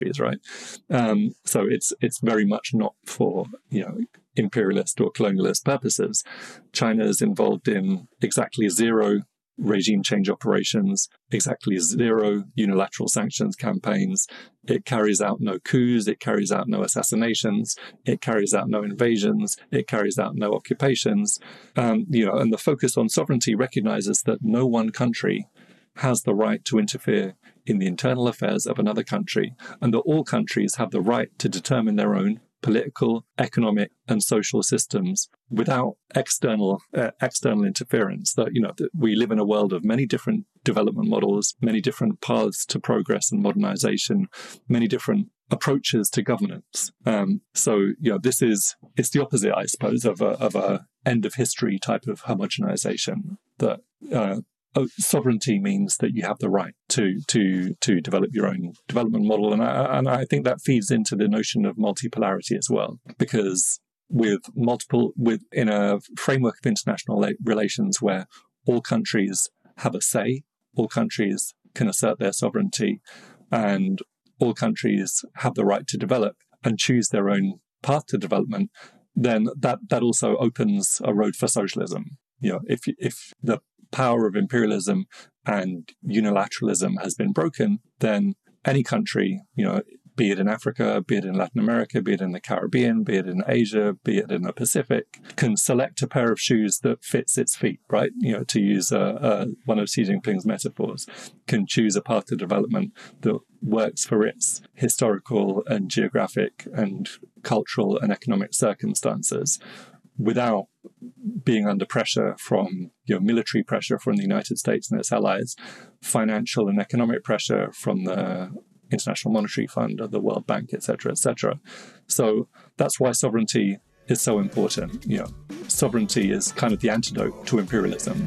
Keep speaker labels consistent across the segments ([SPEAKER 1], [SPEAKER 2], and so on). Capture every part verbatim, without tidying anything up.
[SPEAKER 1] right? Um, so it's it's very much not for, you know, imperialist or colonialist purposes. China is involved in exactly zero regime change operations, exactly zero unilateral sanctions campaigns. It carries out no coups, it carries out no assassinations, it carries out no invasions, it carries out no occupations. Um, you know, and the focus on sovereignty recognizes that no one country has the right to interfere in the internal affairs of another country, and that all countries have the right to determine their own political, economic, and social systems without external uh, external interference. That, you know, that we live in a world of many different development models, many different paths to progress and modernization, many different approaches to governance. Um, so, you know, this is it's the opposite, I suppose, of a of a end of history type of homogenization. That uh, Oh, sovereignty means that you have the right to to to develop your own development model, and I, and I think that feeds into the notion of multipolarity as well, because with multiple with in a framework of international relations where all countries have a say, all countries can assert their sovereignty, and all countries have the right to develop and choose their own path to development, then that that also opens a road for socialism. You know, if if the power of imperialism and unilateralism has been broken, then any country, you know, be it in Africa, be it in Latin America, be it in the Caribbean, be it in Asia, be it in the Pacific, can select a pair of shoes that fits its feet, right? You know, to use uh, uh, one of Xi Jinping's metaphors, can choose a path to development that works for its historical and geographic and cultural and economic circumstances, without being under pressure from, you know, military pressure from the United States and its allies, financial and economic pressure from the International Monetary Fund, or the World Bank, et cetera, et cetera. So that's why sovereignty is so important. You know, sovereignty is kind of the antidote to imperialism.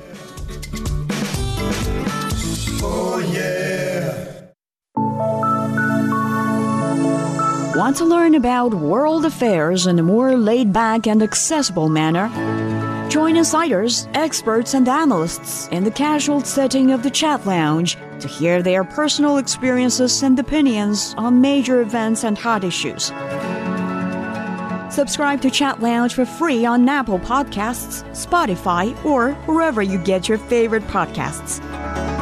[SPEAKER 2] Oh, yeah.
[SPEAKER 3] Want to learn about world affairs in a more laid-back and accessible manner? Join insiders, experts, and analysts in the casual setting of the Chat Lounge to hear their personal experiences and opinions on major events and hot issues. Subscribe to Chat Lounge for free on Apple Podcasts, Spotify, or wherever you get your favorite podcasts.